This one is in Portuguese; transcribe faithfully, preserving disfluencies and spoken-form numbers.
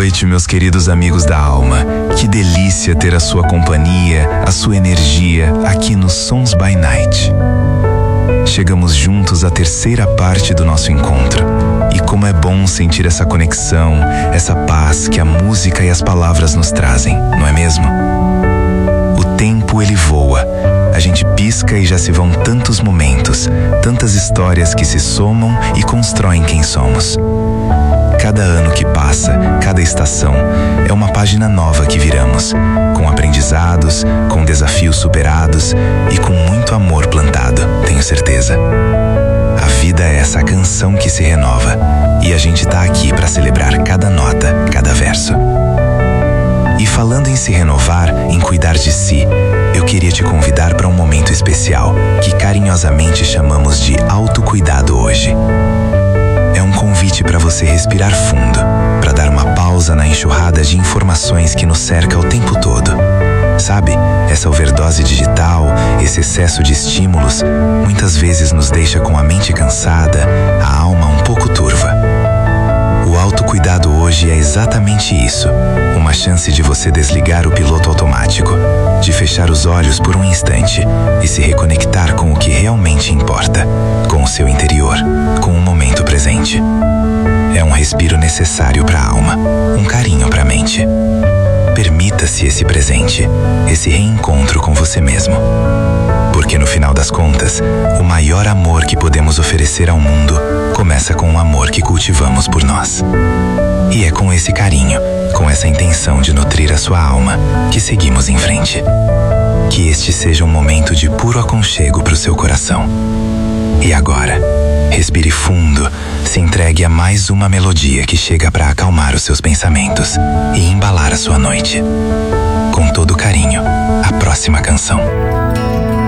noite, meus queridos amigos da alma. Que delícia ter a sua companhia, a sua energia aqui no Sons by Night. Chegamos juntos à terceira parte do nosso encontro. E como é bom sentir essa conexão, essa paz que a música e as palavras nos trazem, não é mesmo? O tempo ele voa. A gente pisca e já se vão tantos momentos, tantas histórias que se somam e constroem quem somos. Cada ano que passa, cada estação, é uma página nova que viramos, com aprendizados, com desafios superados e com muito amor plantado, tenho certeza. A vida é essa canção que se renova e a gente tá aqui para celebrar cada nota, cada verso. E falando em se renovar, em cuidar de si, eu queria te convidar para um momento especial que carinhosamente chamamos de autocuidado hoje. É um convite para você respirar fundo, para dar uma pausa na enxurrada de informações que nos cerca o tempo todo. Sabe, essa overdose digital, esse excesso de estímulos, muitas vezes nos deixa com a mente cansada, a alma um pouco turva. O autocuidado hoje é exatamente isso, uma chance de você desligar o piloto automático, de fechar os olhos por um instante e se reconectar com o que realmente importa, com o seu interior, com o momento presente. É um respiro necessário para a alma, um carinho para a mente. Permita-se esse presente, esse reencontro com você mesmo. Porque no final das contas, o maior amor que podemos oferecer ao mundo começa com o amor que cultivamos por nós. E é com esse carinho, com essa intenção de nutrir a sua alma, que seguimos em frente. Que este seja um momento de puro aconchego para o seu coração. E agora, respire fundo, se entregue a mais uma melodia que chega para acalmar os seus pensamentos e embalar a sua noite. Com todo carinho, a próxima canção.